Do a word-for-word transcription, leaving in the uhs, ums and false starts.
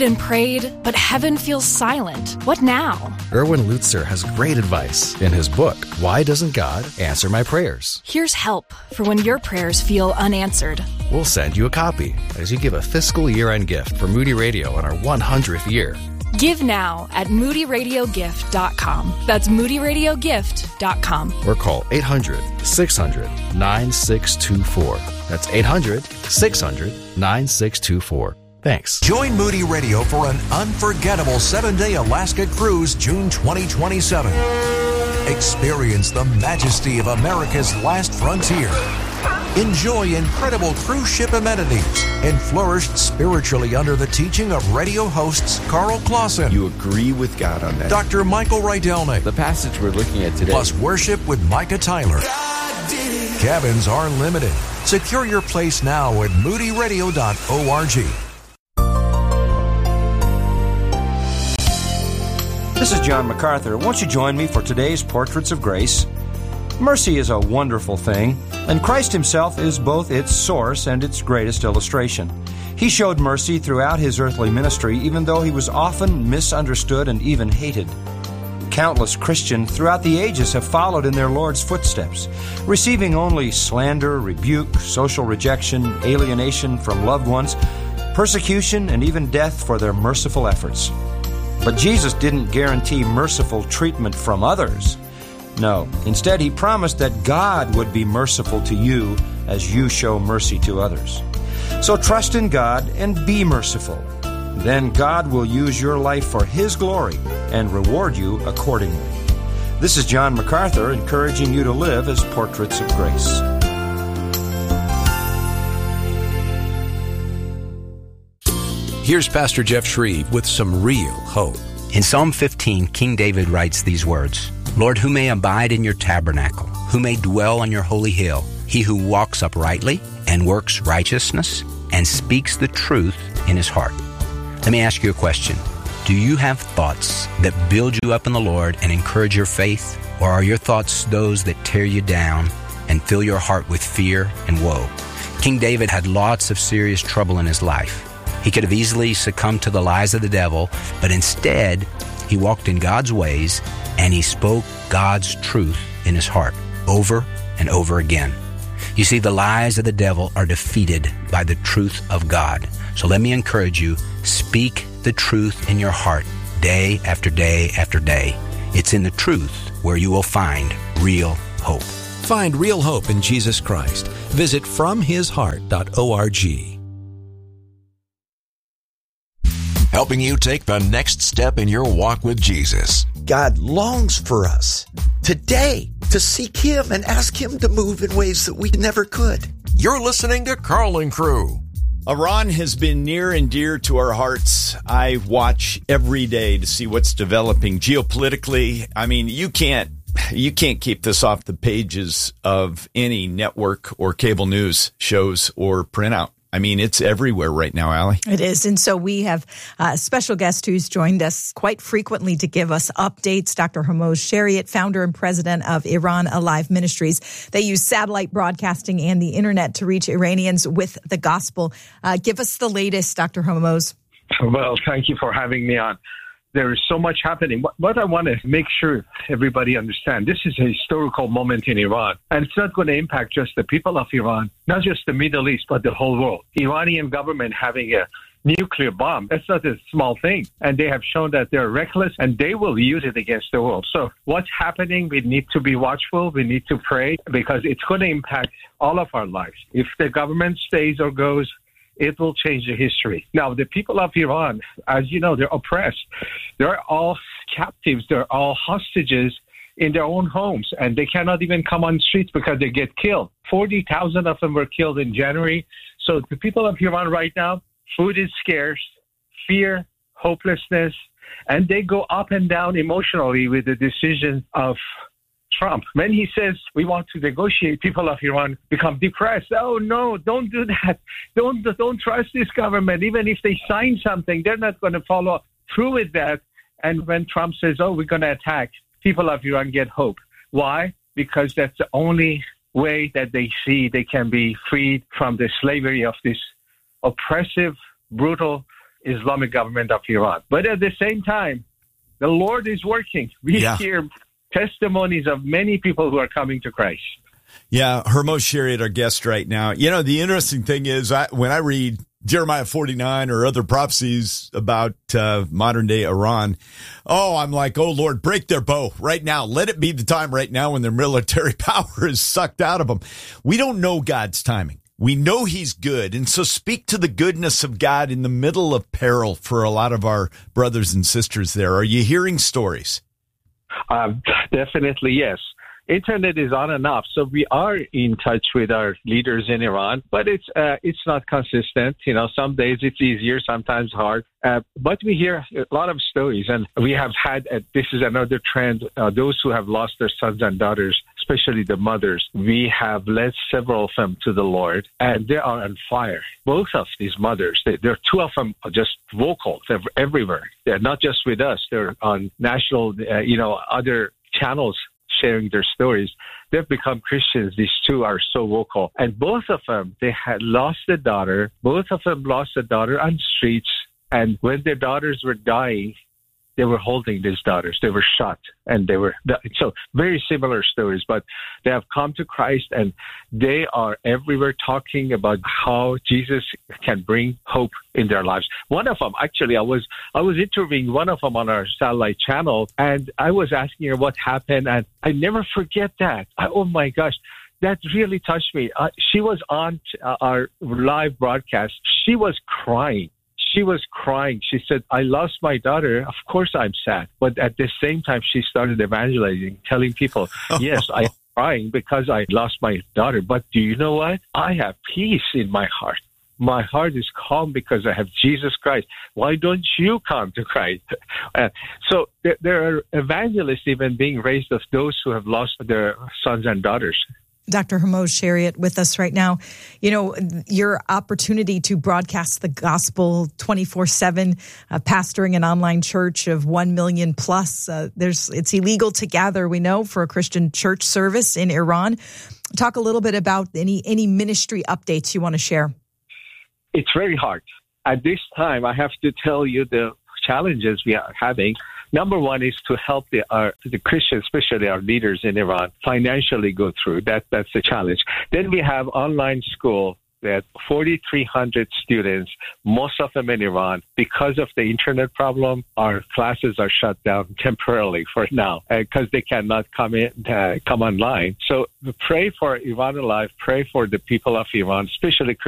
and prayed, but heaven feels silent. What now? Erwin Lutzer has great advice in his book, Why Doesn't God Answer My Prayers? Here's help for when your prayers feel unanswered. We'll send you a copy as you give a fiscal year-end gift for Moody Radio on our one hundredth year. Give now at moody radio gift dot com. That's moody radio gift dot com. Or call eight hundred, six hundred, nine six two four. That's eight hundred, six hundred, nine six two four. Thanks. Join Moody Radio for an unforgettable seven-day Alaska cruise June twenty twenty-seven. Experience the majesty of America's last frontier. Enjoy incredible cruise ship amenities and flourish spiritually under the teaching of radio hosts Carl Clausen. You agree with God on that. Doctor Michael Rydelnik. The passage we're looking at today. Plus worship with Micah Tyler. Cabins are limited. Secure your place now at moody radio dot org. This is John MacArthur. Won't you join me for today's Portraits of Grace? Mercy is a wonderful thing, and Christ himself is both its source and its greatest illustration. He showed mercy throughout his earthly ministry, even though he was often misunderstood and even hated. Countless Christians throughout the ages have followed in their Lord's footsteps, receiving only slander, rebuke, social rejection, alienation from loved ones, persecution, and even death for their merciful efforts. But Jesus didn't guarantee merciful treatment from others. No, instead he promised that God would be merciful to you as you show mercy to others. So trust in God and be merciful. Then God will use your life for his glory and reward you accordingly. This is John MacArthur encouraging you to live as portraits of grace. Here's Pastor Jeff Shreve with some real hope. In Psalm fifteen, King David writes these words, Lord, who may abide in your tabernacle, who may dwell on your holy hill, he who walks uprightly and works righteousness and speaks the truth in his heart. Let me ask you a question. Do you have thoughts that build you up in the Lord and encourage your faith? Or are your thoughts those that tear you down and fill your heart with fear and woe? King David had lots of serious trouble in his life. He could have easily succumbed to the lies of the devil, but instead, he walked in God's ways and he spoke God's truth in his heart over and over again. You see, the lies of the devil are defeated by the truth of God. So let me encourage you, speak the truth in your heart day after day after day. It's in the truth where you will find real hope. Find real hope in Jesus Christ. Visit from his heart dot org. Helping you take the next step in your walk with Jesus. God longs for us today to seek him and ask him to move in ways that we never could. You're listening to Carl and Crew. Iran has been near and dear to our hearts. I watch every day to see what's developing geopolitically. I mean, you can't you can't keep this off the pages of any network or cable news shows or printout. I mean, it's everywhere right now, Allie. It is. And so we have a special guest who's joined us quite frequently to give us updates. Doctor Hormoz Shariat, founder and president of Iran Alive Ministries. They use satellite broadcasting and the internet to reach Iranians with the gospel. Uh, give us the latest, Doctor Hormoz. Well, thank you for having me on. There is so much happening. What, what I want to make sure everybody understand, this is a historical moment in Iran, and it's not going to impact just the people of Iran, not just the Middle East, but the whole world. Iranian government having a nuclear bomb, that's not a small thing, and they have shown that they're reckless, and they will use it against the world. So what's happening, we need to be watchful, we need to pray, because it's going to impact all of our lives. If the government stays or goes, it will change the history. Now, the people of Iran, as you know, they're oppressed. They're all captives. They're all hostages in their own homes, and they cannot even come on the streets because they get killed. forty thousand of them were killed in January. So the people of Iran right now, food is scarce, fear, hopelessness, and they go up and down emotionally with the decision of Trump. When he says we want to negotiate, people of Iran become depressed. Oh no, don't do that. Don't don't trust this government. Even if they sign something, they're not going to follow through with that. And when Trump says, oh, we're going to attack, people of Iran get hope. Why? Because that's the only way that they see they can be freed from the slavery of this oppressive, brutal Islamic government of Iran. But at the same time, the Lord is working. We yeah. hear testimonies of many people who are coming to Christ. Yeah, Hormoz Shariat, our guest right now. You know, the interesting thing is I, when I read Jeremiah forty-nine or other prophecies about uh, modern-day Iran, oh, I'm like, oh, Lord, break their bow right now. Let it be the time right now when their military power is sucked out of them. We don't know God's timing. We know he's good. And so speak to the goodness of God in the middle of peril for a lot of our brothers and sisters there. Are you hearing stories? Uh, definitely, yes. Internet is on and off, so we are in touch with our leaders in Iran, but it's uh, it's not consistent. You know, some days it's easier, sometimes hard. Uh, but we hear a lot of stories, and we have had, uh, this is another trend, uh, those who have lost their sons and daughters, especially the mothers, we have led several of them to the Lord, and they are on fire. Both of these mothers, they, there are two of them are just vocal. They're everywhere. They're not just with us. They're on national, uh, you know, other channels sharing their stories. They've become Christians. These two are so vocal. And both of them, they had lost a daughter. Both of them lost a daughter on streets. And when their daughters were dying, they were holding these daughters. They were shot. And they were, so very similar stories. But they have come to Christ, and they are everywhere talking about how Jesus can bring hope in their lives. One of them, actually, I was I was interviewing one of them on our satellite channel, and I was asking her what happened, and I never forget that. I, oh, my gosh. That really touched me. Uh, she was on uh, our live broadcast. She was crying. She was crying. She said, I lost my daughter. Of course I'm sad. But at the same time, she started evangelizing, telling people, yes, I'm crying because I lost my daughter. But do you know what? I have peace in my heart. My heart is calm because I have Jesus Christ. Why don't you come to Christ? Uh, so there, there are evangelists even being raised of those who have lost their sons and daughters. Doctor Hormoz Shariat with us right now. You know, your opportunity to broadcast the gospel twenty-four seven, uh, pastoring an online church of one million plus. Uh, there's it's illegal to gather, we know, for a Christian church service in Iran. Talk a little bit about any any ministry updates you want to share. It's very hard. At this time, I have to tell you the challenges we are having. Number one is to help the, our, the Christians, especially our leaders in Iran, financially go through. That That's the challenge. Then we have online school. We had forty-three hundred students, most of them in Iran. Because of the internet problem, our classes are shut down temporarily for now because uh, they cannot come in, uh, come online. So pray for Iran Alive. Pray for the people of Iran, especially Christians.